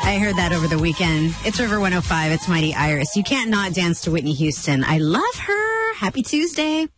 I heard that over the weekend. It's River 105. It's Mighty Iris. You can't not dance to Whitney Houston. I love her. Happy Tuesday.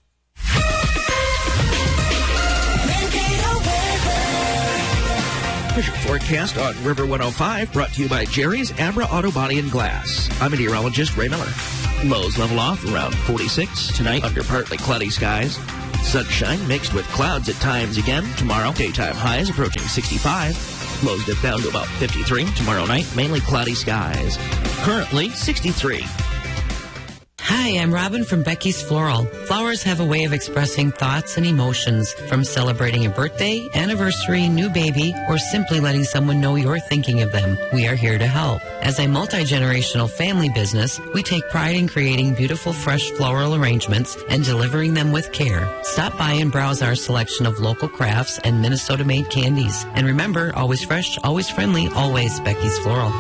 Here's your forecast on River 105, brought to you by Jerry's Abra Auto Body and Glass. I'm meteorologist Ray Miller. Lows level off around 46 tonight under partly cloudy skies. Sunshine mixed with clouds at times again. Tomorrow, daytime highs approaching 65. Lows dip down to about 53. Tomorrow night, mainly cloudy skies. Currently 63. Hi, I'm Robin from Becky's Floral. Flowers have a way of expressing thoughts and emotions, from celebrating a birthday, anniversary, new baby, or simply letting someone know you're thinking of them. We are here to help. As a multi-generational family business, we take pride in creating beautiful, fresh floral arrangements and delivering them with care. Stop by and browse our selection of local crafts and Minnesota-made candies. And remember, always fresh, always friendly, always Becky's Floral.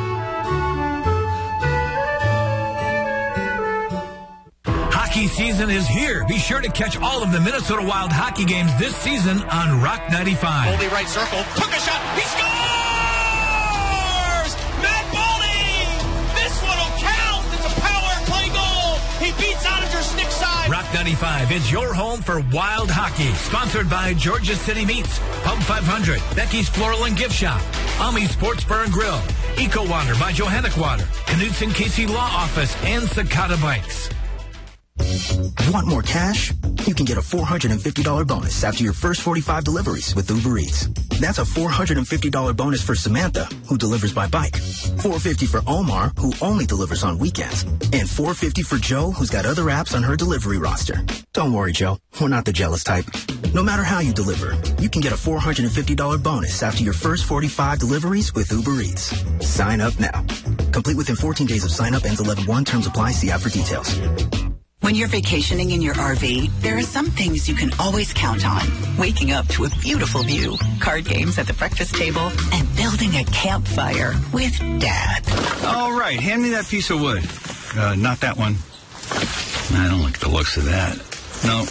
Hockey season is here. Be sure to catch all of the Minnesota Wild hockey games this season on Rock 95. Boldy right circle. Took a shot. He scores! Matt Boldy! This one will count. It's a power play goal. He beats Ottinger stick side. Rock 95 is your home for Wild hockey. Sponsored by Georgia City Meats, Pub 500, Becky's Floral and Gift Shop, Ami Sports Bar and Grill, Eco Water by Johannic Water, Knudsen Casey Law Office, and Cicada Bikes. Want more cash? You can get a $450 bonus after your first 45 deliveries with Uber Eats. That's a $450 bonus for Samantha, who delivers by bike, $450 for Omar, who only delivers on weekends, and $450 for Joe, who's got other apps on her delivery roster. Don't worry, Joe. We're not the jealous type. No matter how you deliver, you can get a $450 bonus after your first 45 deliveries with Uber Eats. Sign up now. Complete within 14 days of sign up. Ends 11/1. Terms apply. See app for details. When you're vacationing in your RV, there are some things you can always count on. Waking up to a beautiful view, card games at the breakfast table, and building a campfire with Dad. All right, hand me that piece of wood. Not that one. I don't like the looks of that. No.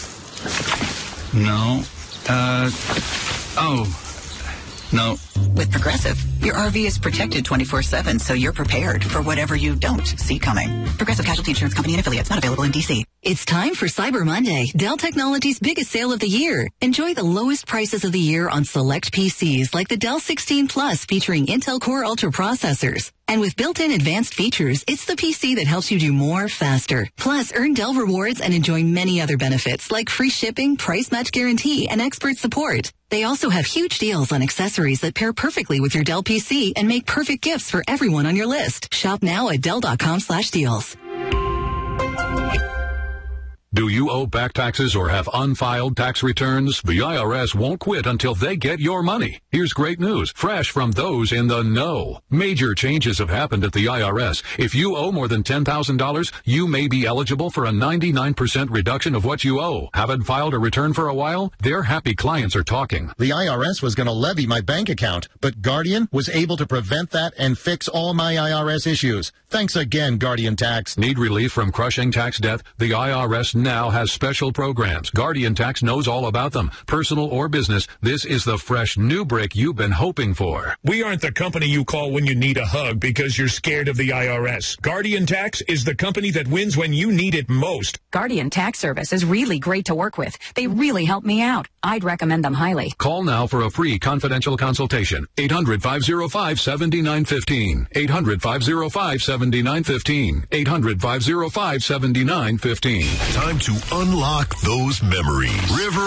No. With Progressive, your RV is protected 24/7, so you're prepared for whatever you don't see coming. Progressive Casualty Insurance Company and Affiliates, not available in D.C. It's time for Cyber Monday, Dell Technologies' biggest sale of the year. Enjoy the lowest prices of the year on select PCs like the Dell 16 Plus featuring Intel Core Ultra processors. And with built-in advanced features, it's the PC that helps you do more faster. Plus, earn Dell rewards and enjoy many other benefits like free shipping, price match guarantee, and expert support. They also have huge deals on accessories that pair perfectly with your Dell PC and make perfect gifts for everyone on your list. Shop now at Dell.com/deals. Do you owe back taxes or have unfiled tax returns? The IRS won't quit until they get your money. Here's great news, fresh from those in the know. Major changes have happened at the IRS. If you owe more than $10,000, you may be eligible for a 99% reduction of what you owe. Haven't filed a return for a while? Their happy clients are talking. The IRS was going to levy my bank account, but Guardian was able to prevent that and fix all my IRS issues. Thanks again, Guardian Tax. Need relief from crushing tax debt? The IRS now has special programs. Guardian Tax knows all about them. Personal or business, this is the fresh new brick you've been hoping for. We aren't the company you call when you need a hug because you're scared of the IRS. Guardian Tax is the company that wins when you need it most. Guardian Tax Service is really great to work with. They really help me out. I'd recommend them highly. Call now for a free confidential consultation. 800-505-7915. 800-505-7915. 800-505-7915. Time to unlock those memories. River